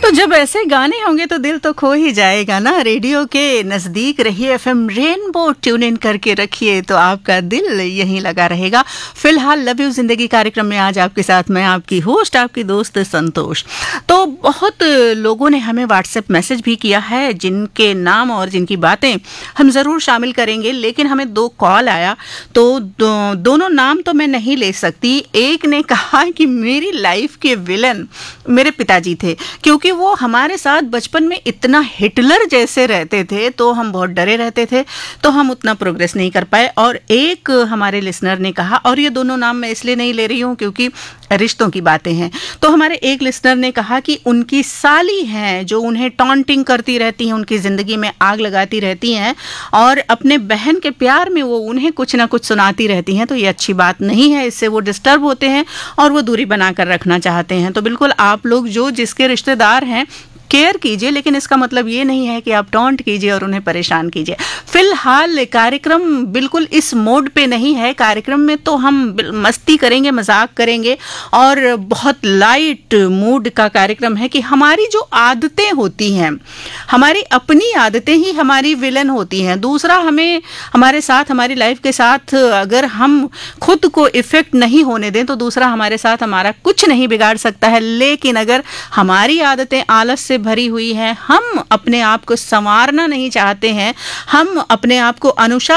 तो जब ऐसे गाने होंगे तो दिल तो खो ही जाएगा ना। रेडियो के नज़दीक रहिए, एफएम रेनबो ट्यून इन करके रखिए तो आपका दिल यहीं लगा रहेगा। फिलहाल लव यू जिंदगी कार्यक्रम में आज आपके साथ मैं आपकी होस्ट, आपकी दोस्त संतोष। तो बहुत लोगों ने हमें व्हाट्सएप मैसेज भी किया है जिनके नाम और जिनकी बातें हम ज़रूर शामिल करेंगे, लेकिन हमें 2 कॉल आया तो दोनों नाम तो मैं नहीं ले सकती। एक ने कहा कि मेरी लाइफ के विलन मेरे पिताजी थे, क्योंकि वो हमारे साथ बचपन में इतना हिटलर जैसे रहते थे तो हम बहुत डरे रहते थे, तो हम उतना प्रोग्रेस नहीं कर पाए। और एक हमारे लिसनर ने कहा, और ये दोनों नाम मैं इसलिए नहीं ले रही हूँ क्योंकि रिश्तों की बातें हैं, तो हमारे एक लिसनर ने कहा कि उनकी साली हैं जो उन्हें टॉन्टिंग करती रहती हैं, उनकी ज़िंदगी में आग लगाती रहती हैं और अपने बहन के प्यार में वो उन्हें कुछ ना कुछ सुनाती रहती हैं। तो ये अच्छी बात नहीं है, इससे वो डिस्टर्ब होते हैं और वो दूरी बनाकर रखना चाहते हैं। तो बिल्कुल आप लोग जो जिसके रिश्तेदार हैं केयर कीजिए, लेकिन इसका मतलब ये नहीं है कि आप टॉन्ट कीजिए और उन्हें परेशान कीजिए। फिलहाल कार्यक्रम बिल्कुल इस मोड पे नहीं है। कार्यक्रम में तो हम मस्ती करेंगे, मजाक करेंगे और बहुत लाइट मूड का कार्यक्रम है कि हमारी जो आदतें होती हैं, हमारी अपनी आदतें ही हमारी विलन होती हैं। दूसरा हमें हमारे साथ, हमारी लाइफ के साथ अगर हम खुद को इफेक्ट नहीं होने दें तो दूसरा हमारे साथ हमारा कुछ नहीं बिगाड़ सकता है। लेकिन अगर हमारी आदतें आलस से भरी हुई हैं, हम अपने आप को संवारना नहीं चाहते हैं, हम अपने आप को अनुशासित